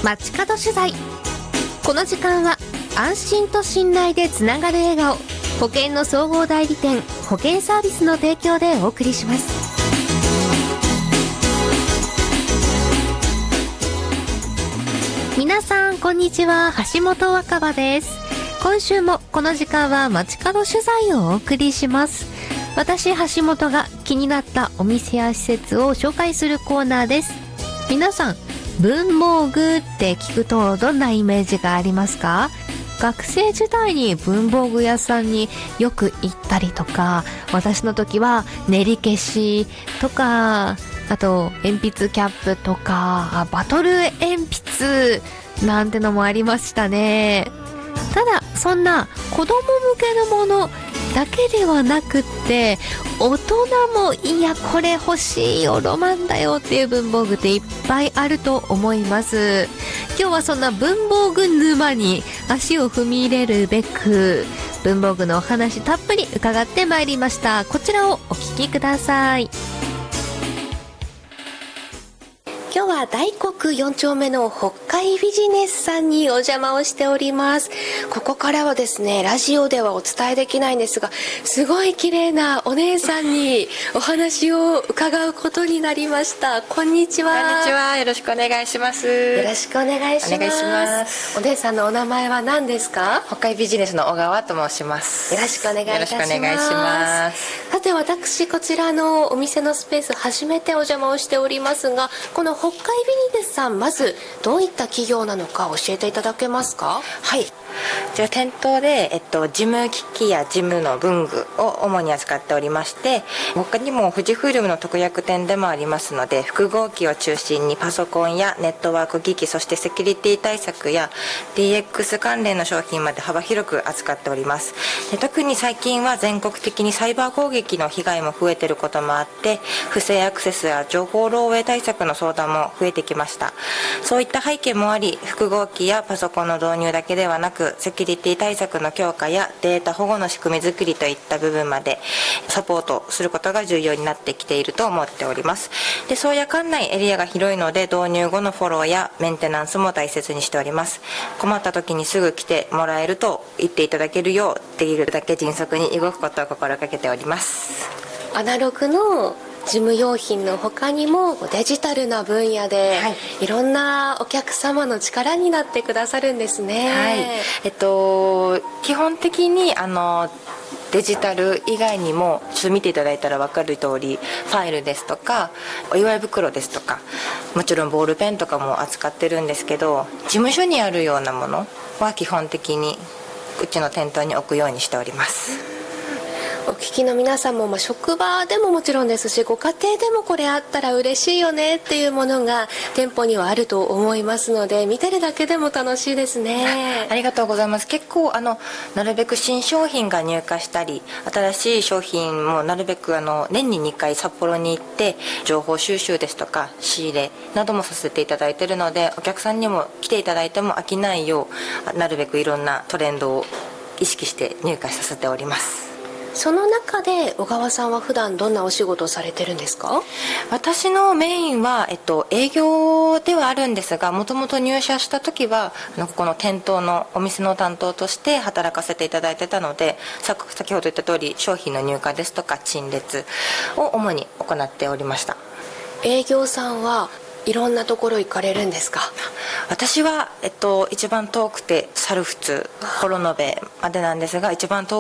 街角取材。この時間は安心と信頼でつながる笑顔、保険の総合代理店保険サービスの提供でお送りします。皆さんこんにちは、橋本若葉です。今週もこの時間は街角取材をお送りします。私橋本が気になったお店や施設を紹介するコーナーです。皆さん文房具って聞くとどんなイメージがありますか？学生時代に文房具屋さんによく行ったりとか、私の時は練り消しとか、あと鉛筆キャップとか、バトル鉛筆なんてのもありましたね。ただそんな子供向けのものだけではなくって、大人もいやこれ欲しいよ、ロマンだよっていう文房具っていっぱいあると思います。今日はそんな文房具沼に足を踏み入れるべく、文房具のお話たっぷり伺ってまいりました。こちらをお聞きください。今日は大黒4丁目の北海ビジネスさんにお邪魔をしております。ここからはですね、ラジオではお伝えできないんですが、すごい綺麗なお姉さんにお話を伺うことになりました。こんにちは。 こんにちは、よろしくお願いします。 よろしくお願いします。 お願いします。 お姉さんのお名前は何ですか？ 北海ビジネスの小川と申します。 よろしくお願いいたします。 よろしくお願いします。 さて、私こちらのお店のスペース初めてお邪魔をしておりますが、この北海ビジネスさん、まずどういった企業なのか教えていただけますか？ はい、じゃあ店頭で、事務機器や事務の文具を主に扱っておりまして、他にも富士フイルムの特約店でもありますので、複合機を中心にパソコンやネットワーク機器、そしてセキュリティ対策や DX 関連の商品まで幅広く扱っております。で、特に最近は全国的にサイバー攻撃の被害も増えていることもあって、不正アクセスや情報漏洩対策の相談も増えてきました。そういった背景もあり、複合機やパソコンの導入だけではなく、セキュリティ対策の強化やデータ保護の仕組み作りといった部分までサポートすることが重要になってきていると思っております。で、総夜間内エリアが広いので、導入後のフォローやメンテナンスも大切にしております。困った時にすぐ来てもらえると言っていただけるよう、できるだけ迅速に動くことを心がけております。 アナログの事務用品の他にもデジタルな分野で、いろんなお客様の力になってくださるんですね。 基本的にデジタル以外にも、ちょっと見ていただいたら分かる通り、ファイルですとかお祝い袋ですとか、もちろんボールペンとかも扱ってるんですけど、事務所にあるようなものは基本的にうちの店頭に置くようにしております。 お聞きの皆さんも、職場でももちろんですし、ご家庭でもこれあったら嬉しいよねっていうものが店舗にはあると思いますので、見てるだけでも楽しいですね。 ありがとうございます。結構なるべく新商品が入荷したり、新しい商品もなるべく年に2回札幌に行って情報収集ですとか仕入れなどもさせていただいているので、お客さんにも来ていただいても飽きないよう、なるべくいろんなトレンドを意識して入荷させております。 その中で小川さんは普段どんなお仕事をされてるんですか？ 私のメインは、営業ではあるんですが、もともと入社した時はここの店頭のお店の担当として働かせていただいてたので、先ほど言った通り商品の入荷ですとか陳列を主に行っておりました。 営業さんはいろんなところ行かれるんですか？ 私は、一番遠くて猿払、幌延までなんですが、一番遠